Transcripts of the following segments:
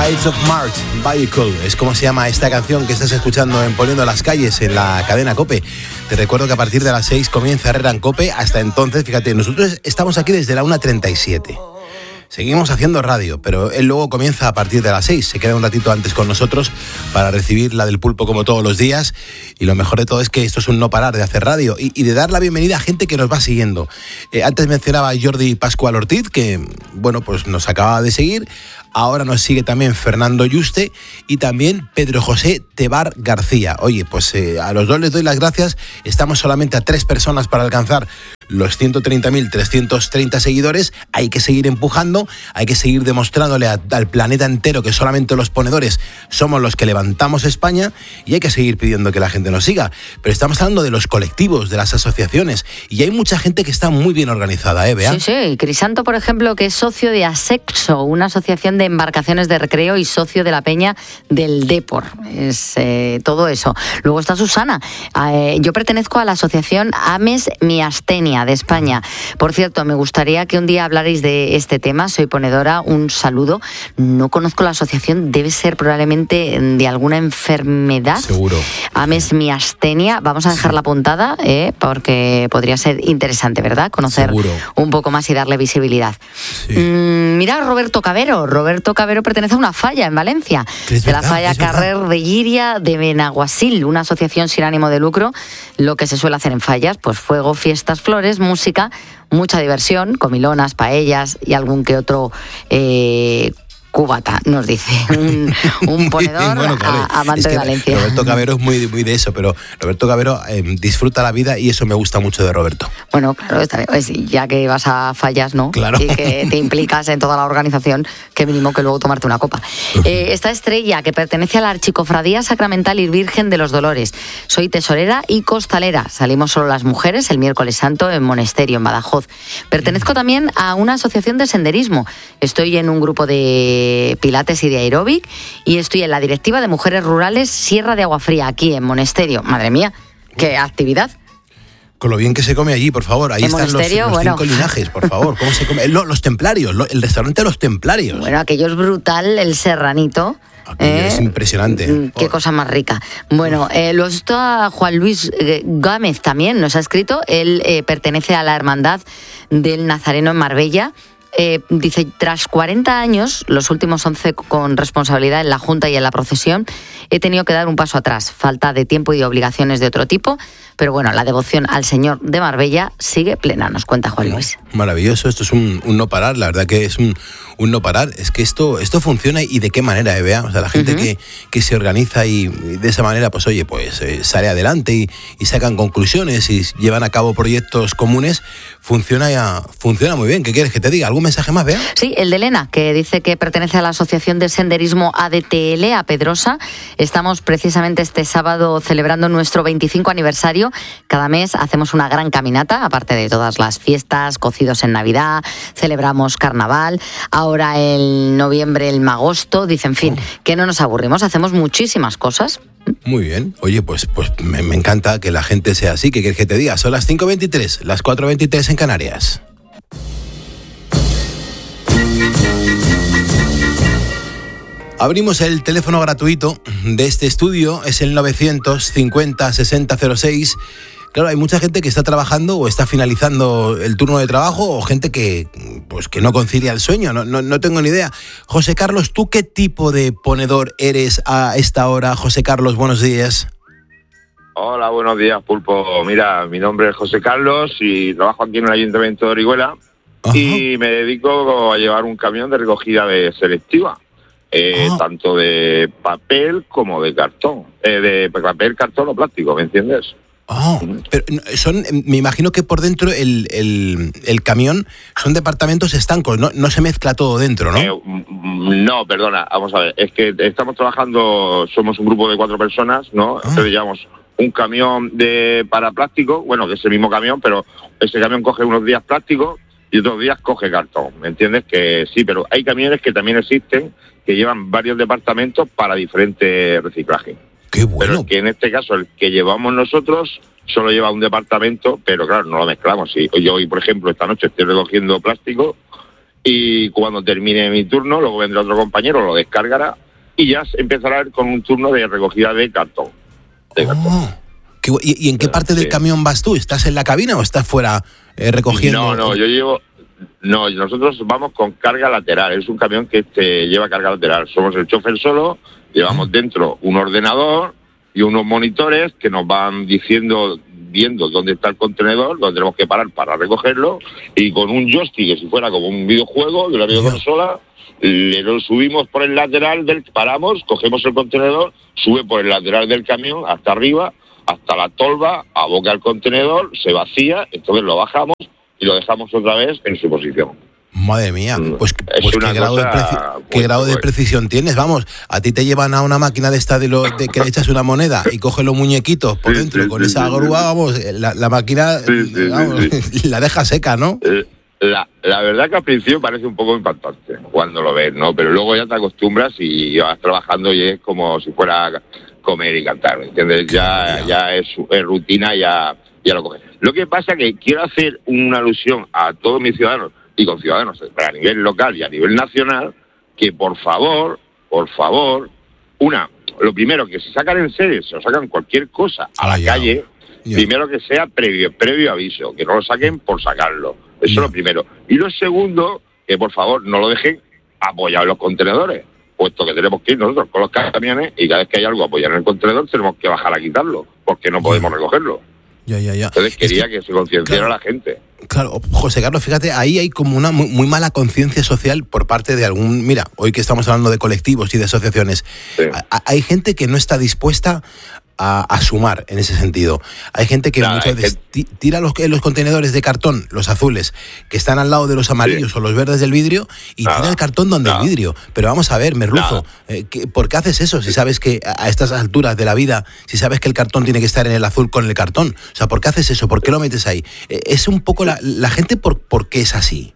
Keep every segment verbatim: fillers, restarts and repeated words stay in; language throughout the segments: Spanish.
Ides of March, Vehicle, es como se llama esta canción que estás escuchando en Poniendo las Calles en la cadena COPE. Te recuerdo que a partir de las seis comienza Herrera en COPE. Hasta entonces, fíjate, nosotros estamos aquí desde la una treinta y siete. Seguimos haciendo radio, pero él luego comienza a partir de las seis. Se queda un ratito antes con nosotros para recibir la del pulpo como todos los días. Y lo mejor de todo es que esto es un no parar de hacer radio y, y de dar la bienvenida a gente que nos va siguiendo. Eh, antes mencionaba a Jordi Pascual Ortiz, que bueno, pues nos acaba de seguir. Ahora nos sigue también Fernando Yuste y también Pedro José Tebar García. Oye, pues eh, a los dos les doy las gracias. Estamos solamente a tres personas para alcanzar los ciento treinta mil trescientos treinta seguidores. Hay que seguir empujando, hay que seguir demostrándole a, al planeta entero que solamente los ponedores somos los que levantamos España y hay que seguir pidiendo que la gente nos siga. Pero estamos hablando de los colectivos, de las asociaciones y hay mucha gente que está muy bien organizada, ¿eh, Bea? Sí, sí. Crisanto, por ejemplo, que es socio de Asexo, una asociación de embarcaciones de recreo y socio de la Peña del Depor. Es eh, todo eso. Luego está Susana. Eh, yo pertenezco a la asociación Ames Miastenia de España. Por cierto, me gustaría que un día hablarais de este tema. Soy ponedora. Un saludo. No conozco la asociación. Debe ser probablemente de alguna enfermedad. Seguro. Ames Miastenia. Vamos a dejarla apuntada, eh, porque podría ser interesante, ¿verdad? Conocer Seguro. un poco más y darle visibilidad. Sí. Mm, mira, Roberto Cabero. Roberto Cabero pertenece a una falla en Valencia, es de la verdad, falla Carrer de Giria de Benaguasil, una asociación sin ánimo de lucro. Lo que se suele hacer en fallas, pues fuego, fiestas, flores, música, mucha diversión, comilonas, paellas y algún que otro eh, cubata, nos dice un, un ponedor bueno, claro, a, amante es que de Valencia. Roberto Cabero es muy, muy de eso, pero Roberto Cabero eh, disfruta la vida y eso me gusta mucho de Roberto. Bueno, claro, está bien. Pues, ya que vas a fallas, ¿no? Claro. Y que te implicas en toda la organización, que mínimo que luego tomarte una copa. Eh, esta Estrella, que pertenece a la Archicofradía Sacramental y Virgen de los Dolores. Soy tesorera y costalera. Salimos solo las mujeres el miércoles santo en Monesterio, en Badajoz. Pertenezco también a una asociación de senderismo. Estoy en un grupo de pilates y de aeróbic y estoy en la directiva de Mujeres Rurales Sierra de Agua Fría, aquí en Monesterio. Madre mía, qué actividad. Con lo bien que se come allí, por favor. Ahí ¿En están los, Monesterio? los Bueno. cinco linajes, por favor. ¿Cómo se come? Lo- Los templarios, lo- el restaurante de los templarios. Bueno, aquello es brutal, el serranito. Aquello ¿eh? es impresionante. Mm, Qué Oh. cosa más rica. Bueno, eh, lo está Juan Luis eh, Gámez también, nos ha escrito. Él eh, pertenece a la Hermandad del Nazareno en Marbella. Eh, dice, tras cuarenta años, los últimos once con responsabilidad en la Junta y en la procesión, he tenido que dar un paso atrás. Falta de tiempo y obligaciones de otro tipo, pero bueno, la devoción al Señor de Marbella sigue plena, nos cuenta Juan Luis. Maravilloso, esto es un, un no parar, la verdad que es un, un no parar. Es que esto, esto funciona y de qué manera, ¿eh, Bea? O sea, la gente Uh-huh. que, que se organiza y, y de esa manera, pues oye, pues eh, sale adelante y, y sacan conclusiones y llevan a cabo proyectos comunes, funciona ya, funciona muy bien. ¿Qué quieres que te diga? ¿Algún mensaje más, Bea? Sí, el de Elena, que dice que pertenece a la Asociación de Senderismo A D T L, a Pedrosa. Estamos precisamente este sábado celebrando nuestro veinticinco aniversario. Cada mes hacemos una gran caminata, aparte de todas las fiestas, cocidos en Navidad, celebramos Carnaval, ahora en noviembre el Magosto, dice, en fin, que no nos aburrimos, hacemos muchísimas cosas. Muy bien. Oye, pues, pues me, me encanta que la gente sea así. ¿Qué quieres que te diga? Son las cinco veintitrés, las cuatro veintitrés en Canarias. Abrimos el teléfono gratuito de este estudio, es el novecientos cincuenta sesenta cero seis. Claro, hay mucha gente que está trabajando o está finalizando el turno de trabajo o gente que, pues, que no concilia el sueño, no, no, no tengo ni idea. José Carlos, ¿tú qué tipo de ponedor eres a esta hora? José Carlos, buenos días. Hola, buenos días, Pulpo. Mira, mi nombre es José Carlos y trabajo aquí en el Ayuntamiento de Orihuela. Ajá. Y me dedico a llevar un camión de recogida de selectiva, eh, Ah. tanto de papel como de cartón, eh, de papel, cartón o plástico, ¿me entiendes? Oh, pero no, son, me imagino que por dentro el, el, el camión son departamentos estancos, no, no se mezcla todo dentro, ¿no? Eh, mm, no, perdona, vamos a ver, es que estamos trabajando, somos un grupo de cuatro personas, ¿no? Ah. Entonces llevamos un camión de para plástico, bueno, que es el mismo camión, pero ese camión coge unos días plástico y otros días coge cartón, ¿me entiendes? Que sí, pero hay camiones que también existen que llevan varios departamentos para diferentes reciclajes. ¡Qué bueno! Pero es que en este caso el que llevamos nosotros solo lleva un departamento, pero claro, no lo mezclamos. Si yo hoy, por ejemplo, esta noche estoy recogiendo plástico y cuando termine mi turno, luego vendrá otro compañero, lo descargará y ya empezará con un turno de recogida de cartón. De cartón. Oh. ¿Y, ¿Y en qué parte del sí. camión vas tú? ¿Estás en la cabina o estás fuera eh, recogiendo? No, no, yo llevo... No, nosotros vamos con carga lateral. Es un camión que este, lleva carga lateral. Somos el chofer solo, llevamos ¿Mm? dentro un ordenador y unos monitores que nos van diciendo, viendo dónde está el contenedor, dónde tenemos que parar para recogerlo, y con un joystick, que si fuera como un videojuego de la videoconsola, le lo subimos por el lateral del... Paramos, cogemos el contenedor, sube por el lateral del camión hasta arriba, hasta la tolva, aboca el contenedor, se vacía, entonces lo bajamos y lo dejamos otra vez en su posición. Madre mía, pues, pues qué, grado de, preci- qué muy, grado de muy precisión tienes. Vamos, a ti te llevan a una máquina de esta de, lo, de que le echas una moneda y coges los muñequitos por sí, dentro, sí, con sí, esa sí, grúa, sí. vamos, la, la máquina sí, sí, vamos, sí, sí. la deja seca, ¿no? La, la verdad que al principio parece un poco impactante cuando lo ves, ¿no? Pero luego ya te acostumbras y vas trabajando y es como si fuera comer y cantar, ¿me entiendes? Ya, ya es, es rutina, ya, ya lo coges. Lo que pasa que quiero hacer una alusión a todos mis ciudadanos y con ciudadanos a nivel local y a nivel nacional, que por favor, por favor, una, lo primero, que si sacan en serio, se lo sacan cualquier cosa a la ah, calle, yeah. primero que sea previo, previo aviso, que no lo saquen por sacarlo. Eso yeah. es lo primero. Y lo segundo, que por favor no lo dejen apoyado en los contenedores, puesto que tenemos que ir nosotros con los camiones y cada vez que hay algo apoyado en el contenedor tenemos que bajar a quitarlo, porque no podemos yeah. recogerlo. Ya, ya, ya. Entonces quería es que, que se concienciara claro, a la gente. Claro, José Carlos, fíjate, ahí hay como una muy, muy mala conciencia social por parte de algún... Mira, hoy que estamos hablando de colectivos y de asociaciones, sí. a, hay gente que no está dispuesta a, a sumar en ese sentido. Hay gente que Nada, muchas veces que... tira los, los contenedores de cartón, los azules, que están al lado de los amarillos sí. o los verdes del vidrio, y Nada. tira el cartón donde Nada. el vidrio. Pero vamos a ver, Merluzo, eh, que, ¿por qué haces eso si sabes que a estas alturas de la vida, si sabes que el cartón tiene que estar en el azul con el cartón? O sea, ¿por qué haces eso? ¿Por qué lo metes ahí? Eh, es un poco la, la gente, por, ¿por qué es así?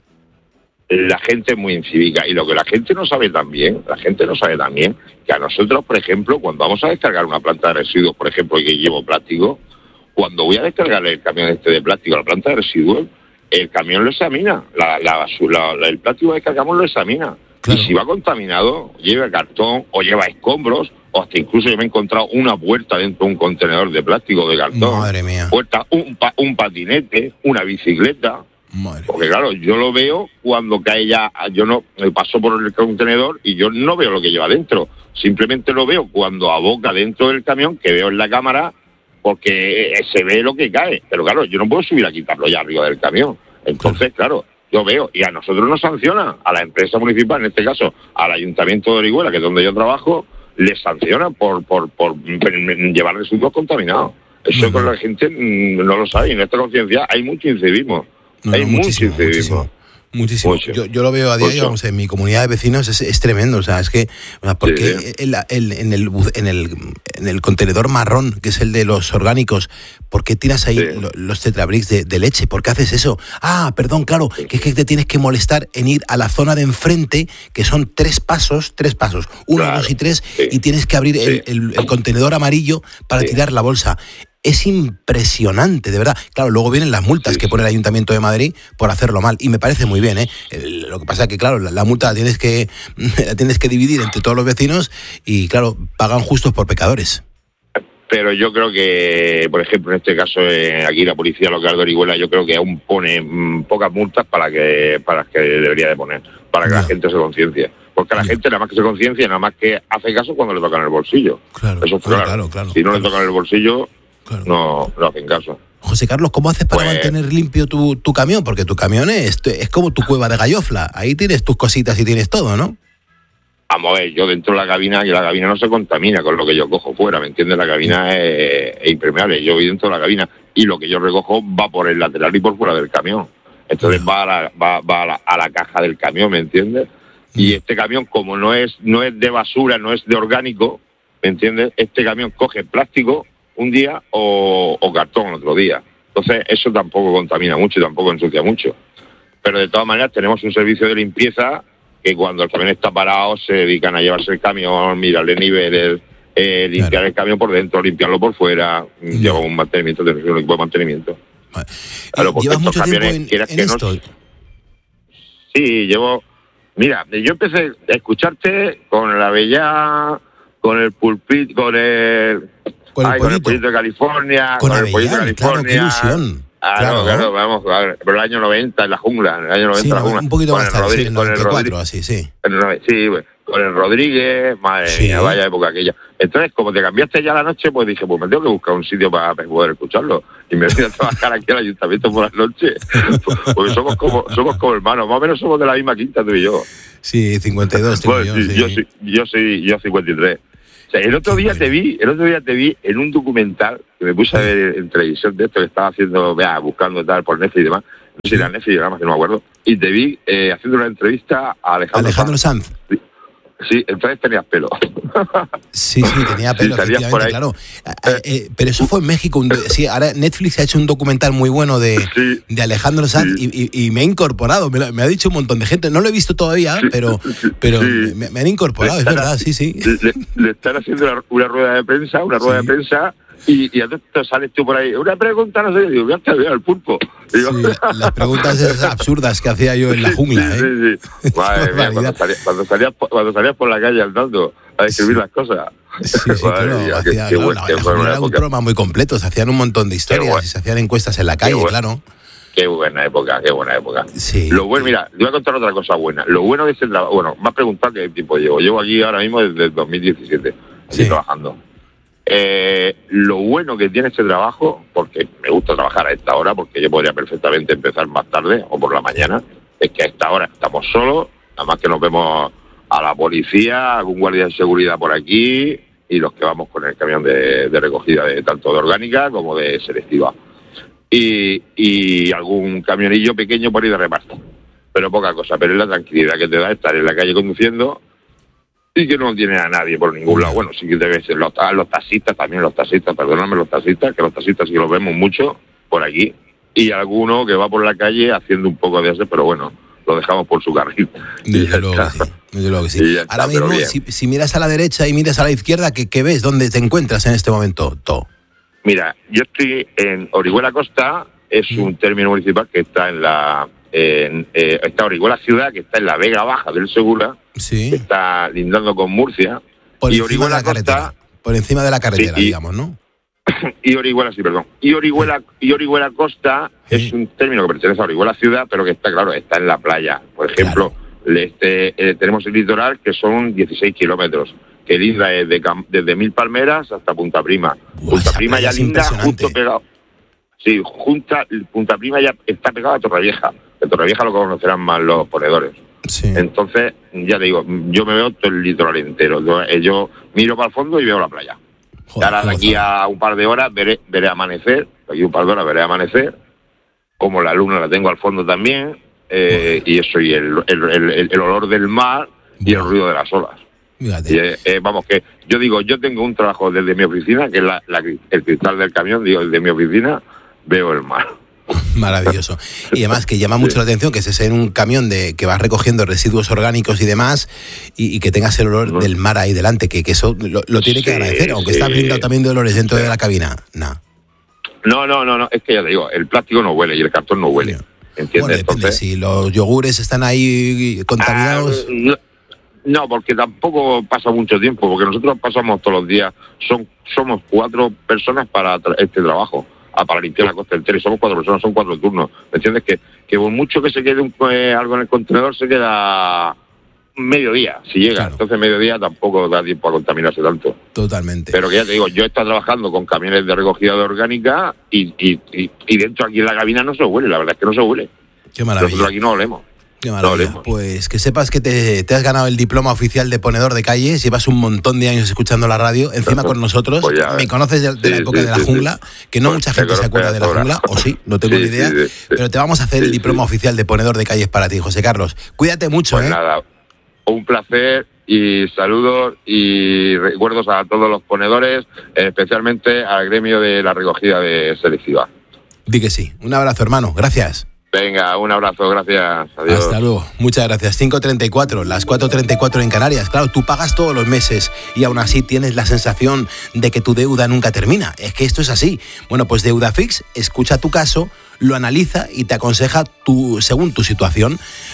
La gente es muy incívica, y lo que la gente no sabe también, la gente no sabe también que a nosotros, por ejemplo, cuando vamos a descargar una planta de residuos, por ejemplo, y que llevo plástico, cuando voy a descargar el camión este de plástico a la planta de residuos, el camión lo examina, la, la, la, la, el plástico que descargamos lo examina, claro. y si va contaminado, lleva cartón o lleva escombros, o hasta incluso yo me he encontrado una puerta dentro de un contenedor de plástico de cartón, Madre mía. puerta, un, pa, un patinete, una bicicleta. Madre. Porque claro, yo lo veo cuando cae ya, yo no, me paso por el contenedor y yo no veo lo que lleva dentro, simplemente lo veo cuando aboca dentro del camión, que veo en la cámara, porque se ve lo que cae, pero claro, yo no puedo subir a quitarlo ya arriba del camión, entonces claro, yo veo, y a nosotros nos sanciona, a la empresa municipal, en este caso, al Ayuntamiento de Orihuela, que es donde yo trabajo, les sanciona por, por, por llevar residuos contaminados. Eso uh-huh. con la gente no lo sabe, y en esta conciencia hay mucho incivismo. No, Hay no, muchísimo, muchísimo, muchísimo. Mucho. Yo, yo lo veo a diario, vamos, en mi comunidad de vecinos es, es tremendo, o sea, es que, porque sí, sí. El, el, en, el, en, el, en el contenedor marrón, que es el de los orgánicos, ¿por qué tiras ahí sí. los, los tetrabricks de, de leche? ¿Por qué haces eso? Ah, perdón, claro, sí. que es que te tienes que molestar en ir a la zona de enfrente, que son tres pasos, tres pasos, uno, claro. dos y tres, sí. y tienes que abrir sí. el, el, el contenedor amarillo para sí. tirar la bolsa. Es impresionante, de verdad. Claro, luego vienen las multas sí, que pone el Ayuntamiento de Madrid por hacerlo mal, y me parece muy bien, ¿eh? Lo que pasa es que, claro, la, la multa la tienes que la tienes que dividir entre todos los vecinos y, claro, pagan justos por pecadores. Pero yo creo que, por ejemplo, en este caso, eh, aquí la Policía Local de Orihuela, yo creo que aún pone mmm, pocas multas para que para que debería de poner, para que no. la gente se conciencie. Porque a la no. gente nada más que se conciencie, nada más que hace caso cuando le tocan el bolsillo. Claro, Eso es claro, claro. claro, claro. Si no claro. le tocan el bolsillo... Claro. No, no hacen caso. José Carlos, ¿cómo haces para pues, mantener limpio tu, tu camión? Porque tu camión es, es como tu cueva de gallofla. Ahí tienes tus cositas y tienes todo, ¿no? Vamos a ver, yo dentro de la cabina, y la cabina no se contamina con lo que yo cojo fuera, ¿me entiendes? La cabina es, es impermeable. Yo voy dentro de la cabina y lo que yo recojo va por el lateral y por fuera del camión. Entonces no. va, a la, va, va a, la, a la caja del camión, ¿me entiendes? No. Y este camión, como no es, no es de basura, no es de orgánico, ¿me entiendes? Este camión coge plástico un día o, o cartón otro día. Entonces eso tampoco contamina mucho y tampoco ensucia mucho. Pero de todas maneras tenemos un servicio de limpieza que cuando el camión está parado se dedican a llevarse el camión, mirarle niveles, eh, limpiar claro. el camión por dentro, limpiarlo por fuera, no. lleva un mantenimiento, un equipo de mantenimiento. Vale. Claro, ¿llevas mucho tiempo en, en que no, esto? sí, llevo... Mira, yo empecé a escucharte con la Bella, con el pulpit, con el... Con el, ay, con el pollito de California, con, con el pollito de California. Claro, qué ilusión. Ah, claro, no, claro, vamos, a ver, pero el año noventa en la jungla, en el año noventa sí, en la jungla. Un poquito con más tarde, sí, en el noventa y cuatro, Rodríguez, así, sí. Sí, con el Rodríguez, madre sí. mía, vaya época aquella. Entonces, como te cambiaste ya la noche, pues dije, pues me tengo que buscar un sitio para poder escucharlo. Y me vine a trabajar aquí al ayuntamiento por las noches. Porque somos como somos como hermanos, más o menos somos de la misma quinta tú y yo. Sí, cincuenta y dos tengo bueno, yo, sí, sí. yo soy, yo soy, yo cincuenta y tres. O sea, el otro Qué día bueno. te vi, el otro día te vi en un documental que me puse a ver en televisión de esto que estaba haciendo, vea, buscando tal por Netflix y demás. No sé si era Netflix, nada más que no me acuerdo. Y te vi eh, haciendo una entrevista a Alejandro, Alejandro Sanz. Sanz. Sí, sí, entonces tenías pelo. Sí, sí, tenía pelo, sí, efectivamente, claro. Eh, eh, pero eso fue en México. Un, sí, ahora Netflix ha hecho un documental muy bueno de, sí, de Alejandro Sanz sí. y, y, y me he incorporado. Me, lo, me ha dicho un montón de gente. No lo he visto todavía, sí, pero, pero sí. me, me han incorporado, es verdad, sí, sí. Le, le están haciendo una, una rueda de prensa, una rueda sí. de prensa. Y, y entonces sales tú por ahí, una pregunta, no sé, digo, ya te veo el pulpo. Digo, sí, las preguntas esas absurdas que hacía yo en la jungla, sí, ¿eh? Sí, sí, Madre mía, cuando, salías, cuando, salías, cuando salías por la calle andando a escribir sí. las cosas. Sí, sí, claro, mía, hacía, qué, claro, qué buen, la, qué la jungla era un programa muy completo, se hacían un montón de historias buen, y se hacían encuestas en la calle, buen, claro. Qué buena época, qué buena época. Sí. Lo bueno, mira, te voy a contar otra cosa buena. Lo bueno de ese trabajo, bueno, me has preguntado qué tiempo llevo. Llevo aquí ahora mismo desde el dos mil diecisiete, aquí sí. trabajando. Eh, lo bueno que tiene este trabajo, porque me gusta trabajar a esta hora, porque yo podría perfectamente empezar más tarde o por la mañana, es que a esta hora estamos solos, nada más que nos vemos a la policía, algún guardia de seguridad por aquí y los que vamos con el camión de, de recogida de tanto de orgánica como de selectiva. Y, y algún camionillo pequeño por ahí de reparto, pero poca cosa, pero es la tranquilidad que te da estar en la calle conduciendo y que no tiene a nadie por ningún lado. Bueno, sí que debe ser los, los taxistas, también los taxistas, perdóname, los taxistas, que los taxistas sí que los vemos mucho por aquí, y alguno que va por la calle haciendo un poco de eso, pero bueno, lo dejamos por su carril. Desde luego que sí, desde luego que sí. Ahora está, mismo, si, si miras a la derecha y miras a la izquierda, ¿qué, qué ves? ¿Dónde te encuentras en este momento, To? Mira, yo estoy en Orihuela Costa, es mm. un término municipal que está en la... En, eh, está Orihuela Ciudad, que está en la Vega Baja del Segura, sí. que está lindando con Murcia. Por y encima Orihuela de la carretera, Costa, por encima de la carretera, sí, y, digamos, ¿no? Y Orihuela, sí, perdón. Y Orihuela, y Orihuela Costa sí. es un término que pertenece a Orihuela Ciudad, pero que está, claro, está en la playa. Por ejemplo, claro. este, eh, tenemos el litoral, que son dieciséis kilómetros, que linda es de, desde Mil Palmeras hasta Punta Prima. Buah, Punta Prima ya linda, justo pegado. Sí, junta, Punta Prima ya está pegada a Torrevieja. En Torrevieja lo conocerán más los ponedores. Sí. Entonces, ya te digo, yo me veo todo el litoral entero. Yo, yo miro para el fondo y veo la playa. Joder, ahora de aquí a un par de horas veré, veré amanecer, de aquí a un par de horas veré amanecer, como la luna la tengo al fondo también, eh, y eso, y el, el, el, el olor del mar y el ruido de las olas. Y, eh, eh, vamos, que yo digo, yo tengo un trabajo desde mi oficina, que es la, la, el cristal del camión, digo, desde mi oficina veo el mar. Maravilloso. Y además que llama mucho sí. la atención que estés en un camión de que vas recogiendo residuos orgánicos y demás y, y que tengas el olor no. del mar ahí delante, que, que eso lo, lo tiene sí, que agradecer, aunque sí. está blindado también de olores dentro sí. de la cabina. Nah. No, no, no, no, es que ya te digo, el plástico no huele y el cartón no huele. ¿Entiendes? Bueno, depende, entonces, si los yogures están ahí contaminados... Ah, no, no, porque tampoco pasa mucho tiempo, porque nosotros pasamos todos los días, son somos cuatro personas para tra- este trabajo. para limpiar la costa entera, y somos cuatro personas, son cuatro turnos, ¿me entiendes? Que, que por mucho que se quede un, eh, algo en el contenedor, se queda mediodía, si llega, claro. Entonces mediodía tampoco da tiempo a contaminarse tanto. Totalmente. Pero que ya te digo, yo he estado trabajando con camiones de recogida de orgánica y, y, y, y dentro aquí en la cabina no se huele, la verdad es que no se huele. Qué maravilla. Nosotros aquí no olemos. Qué maravilla. No pues que sepas que te, te has ganado el diploma oficial de ponedor de calles, llevas un montón de años escuchando la radio, encima con nosotros, pues ya, me conoces de, de sí, la época sí, de la jungla, sí. que no pues mucha gente se acuerda de la jungla, o sí, no tengo sí, ni idea, sí, sí, pero te vamos a hacer sí, el diploma sí. oficial de ponedor de calles para ti, José Carlos. Cuídate mucho, pues ¿eh? Nada, un placer y saludos y recuerdos a todos los ponedores, especialmente al gremio de la recogida de selectiva. Di que sí. Un abrazo, hermano. Gracias. Venga, un abrazo, gracias. Adiós. Hasta luego. Muchas gracias. cinco treinta y cuatro, las cuatro treinta y cuatro en Canarias. Claro, tú pagas todos los meses y aún así tienes la sensación de que tu deuda nunca termina. Es que esto es así. Bueno, pues Deudafix escucha tu caso, lo analiza y te aconseja tu, según tu situación.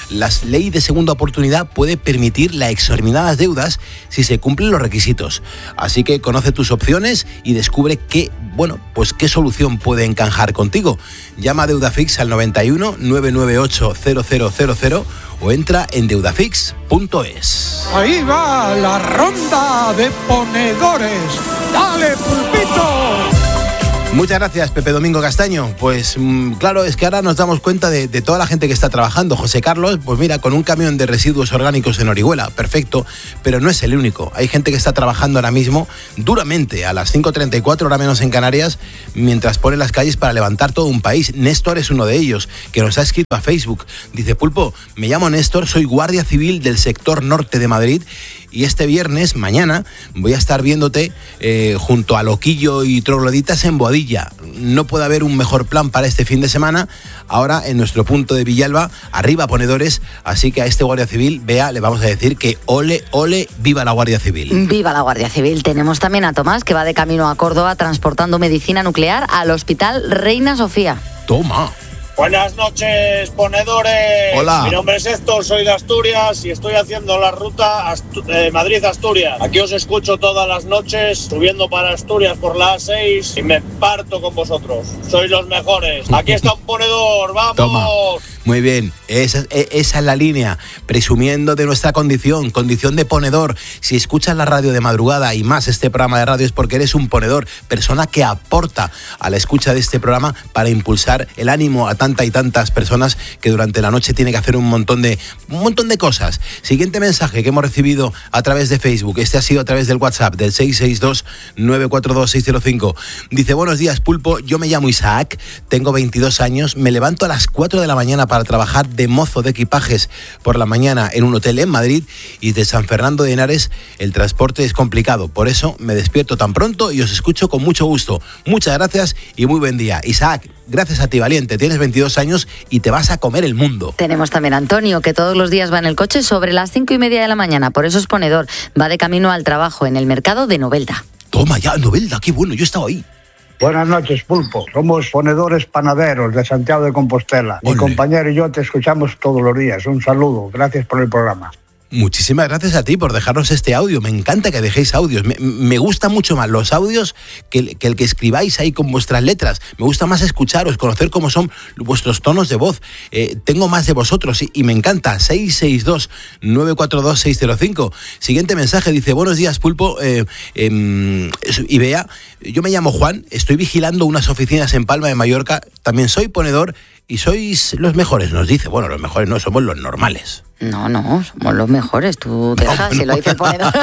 La ley de segunda oportunidad puede permitir las exorbitantes deudas si se cumplen los requisitos. Así que conoce tus opciones y descubre qué, bueno, pues qué solución puede encajar contigo. Llama a Deudafix al noventa y uno, novecientos noventa y ocho, cero cero cero cero o entra en deudafix punto es. Ahí va la ronda de ponedores. ¡Dale, Pulpito! Muchas gracias, Pepe Domingo Castaño. Pues mmm, claro, es que ahora nos damos cuenta de, de toda la gente que está trabajando. José Carlos, pues mira, con un camión de residuos orgánicos en Orihuela, perfecto, pero no es el único. Hay gente que está trabajando ahora mismo duramente a las cinco treinta y cuatro, hora menos en Canarias, mientras pone las calles para levantar todo un país. Néstor es uno de ellos, que nos ha escrito a Facebook. Dice, Pulpo, me llamo Néstor, soy guardia civil del sector norte de Madrid y este viernes, mañana, voy a estar viéndote eh, junto a Loquillo y Trogloditas en Boadilla. No puede haber un mejor plan para este fin de semana. Ahora, en nuestro punto de Villalba, arriba ponedores, así que a este guardia civil, vea, le vamos a decir que ole, ole, viva la Guardia Civil. Viva la Guardia Civil. Tenemos también a Tomás, que va de camino a Córdoba transportando medicina nuclear al Hospital Reina Sofía. Toma. Buenas noches, ponedores. Hola. Mi nombre es Héctor, soy de Asturias y estoy haciendo la ruta Astu- eh, Madrid-Asturias. Aquí os escucho todas las noches, subiendo para Asturias por la A seis y me parto con vosotros. Sois los mejores. Aquí está un ponedor, ¡vamos! Toma. Muy bien, esa, esa es la línea, presumiendo de nuestra condición, condición de ponedor. Si escuchas la radio de madrugada y más este programa de radio es porque eres un ponedor, persona que aporta a la escucha de este programa para impulsar el ánimo a tanta y tantas personas que durante la noche tiene que hacer un montón de un montón de cosas. Siguiente mensaje que hemos recibido a través de Facebook, este ha sido a través del WhatsApp del seis seis dos, nueve cuatro dos, seis cero cinco. Dice, buenos días, Pulpo, yo me llamo Isaac, tengo veintidós años, me levanto a las cuatro de la mañana para trabajar de mozo de equipajes por la mañana en un hotel en Madrid y de San Fernando de Henares el transporte es complicado, por eso me despierto tan pronto y os escucho con mucho gusto. Muchas gracias y muy buen día. Isaac, gracias a ti, valiente, tienes veintidós años y te vas a comer el mundo. Tenemos también a Antonio, que todos los días va en el coche sobre las cinco y media de la mañana, por eso es ponedor, va de camino al trabajo en el mercado de Novelda. Toma ya, Novelda, qué bueno, yo he estado ahí. Buenas noches, Pulpo. Somos ponedores panaderos de Santiago de Compostela. Mi Olé. compañero y yo te escuchamos todos los días. Un saludo. Gracias por el programa. Muchísimas gracias a ti por dejarnos este audio. Me encanta que dejéis audios. Me, me gusta mucho más los audios que el, que el que escribáis ahí con vuestras letras. Me gusta más escucharos, conocer cómo son vuestros tonos de voz. Eh, tengo más de vosotros y, y me encanta. seis seis dos, nueve cuatro dos, seis cero cinco. Siguiente mensaje, dice, buenos días, Pulpo. Eh, eh, y vea, yo me llamo Juan, estoy vigilando unas oficinas en Palma de Mallorca. También soy ponedor y sois los mejores, nos dice. Bueno, los mejores no, somos los normales. No, no, somos los mejores, tú te dejas, no, si lo dice el ponedor.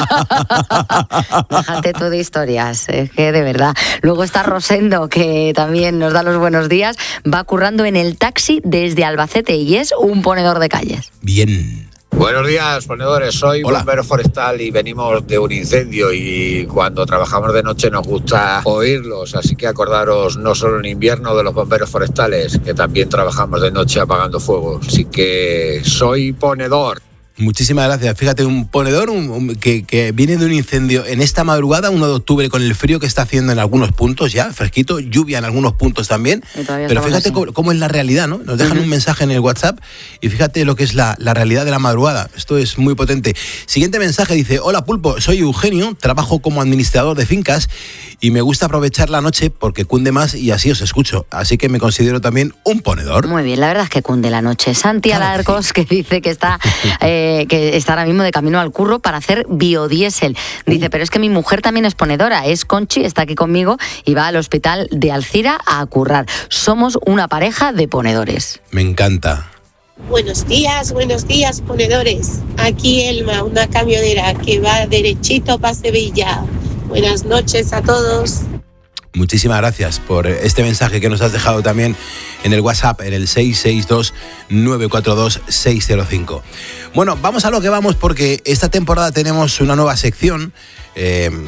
Déjate tú de historias, es que de verdad. Luego está Rosendo, que también nos da los buenos días, va currando en el taxi desde Albacete y es un ponedor de calles. Bien. Buenos días, ponedores. Soy Hola. bombero forestal y venimos de un incendio y cuando trabajamos de noche nos gusta oírlos, así que acordaros no solo en invierno de los bomberos forestales, que también trabajamos de noche apagando fuegos. Así que soy ponedor. Muchísimas gracias. Fíjate, un ponedor un, un, que, que viene de un incendio en esta madrugada, uno de octubre, con el frío que está haciendo en algunos puntos ya, fresquito, lluvia en algunos puntos también. Pero fíjate cómo, cómo es la realidad, ¿no? Nos dejan uh-huh. un mensaje en el WhatsApp y fíjate lo que es la, la realidad de la madrugada. Esto es muy potente. Siguiente mensaje dice, hola Pulpo, soy Eugenio, trabajo como administrador de fincas y me gusta aprovechar la noche porque cunde más y así os escucho. Así que me considero también un ponedor. Muy bien, la verdad es que cunde la noche. Santi claro Alarcos, que, sí. que dice que está... Eh, que está ahora mismo de camino al curro para hacer biodiesel. Dice, uh. pero es que mi mujer también es ponedora, es Conchi, está aquí conmigo y va al hospital de Alcira a currar. Somos una pareja de ponedores. Me encanta. Buenos días, buenos días, ponedores. Aquí Elma, una camionera que va derechito para Sevilla. Buenas noches a todos. Muchísimas gracias por este mensaje que nos has dejado también en el WhatsApp, en el seis seis dos, nueve cuatro dos, seis cero cinco. Bueno, vamos a lo que vamos porque esta temporada tenemos una nueva sección eh,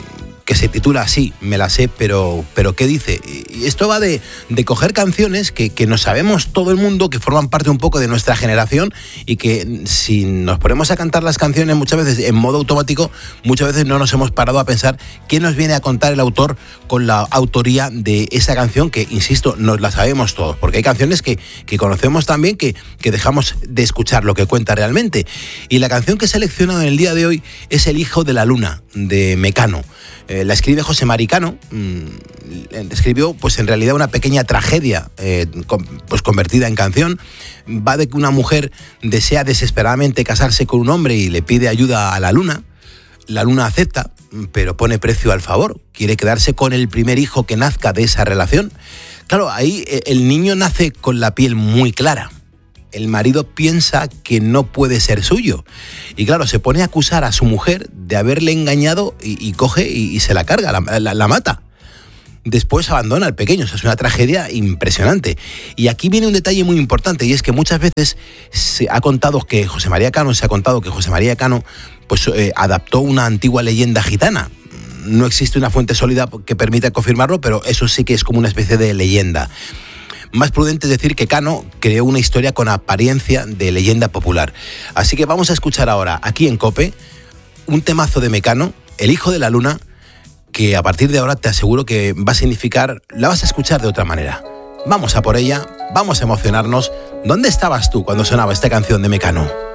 que se titula así, me la sé, pero, pero ¿qué dice? Y esto va de, de coger canciones que, que nos sabemos todo el mundo, que forman parte un poco de nuestra generación y que si nos ponemos a cantar las canciones muchas veces en modo automático, muchas veces no nos hemos parado a pensar qué nos viene a contar el autor con la autoría de esa canción que, insisto, nos la sabemos todos, porque hay canciones que, que conocemos también que, que dejamos de escuchar lo que cuenta realmente. Y la canción que he seleccionado en el día de hoy es El hijo de la luna, de Mecano. Eh, la escribe José Mari Cano. Mm, escribió, pues en realidad, una pequeña tragedia, eh, con, pues convertida en canción. Va de que una mujer desea desesperadamente casarse con un hombre y le pide ayuda a la luna. La luna acepta, pero pone precio al favor. Quiere quedarse con el primer hijo que nazca de esa relación. Claro, ahí el niño nace con la piel muy clara. El marido piensa que no puede ser suyo. Y claro, se pone a acusar a su mujer de haberle engañado y, y coge y, y se la carga, la, la, la mata. Después abandona al pequeño. O sea, es una tragedia impresionante. Y aquí viene un detalle muy importante, y es que muchas veces se ha contado que José María Cano, se ha contado que José María Cano pues, eh, adaptó una antigua leyenda gitana. No existe una fuente sólida que permita confirmarlo, pero eso sí que es como una especie de leyenda. Más prudente es decir que Cano creó una historia con apariencia de leyenda popular. Así que vamos a escuchar ahora, aquí en COPE, un temazo de Mecano, El hijo de la luna, que a partir de ahora te aseguro que va a significar, la vas a escuchar de otra manera. Vamos a por ella, vamos a emocionarnos. ¿Dónde estabas tú cuando sonaba esta canción de Mecano?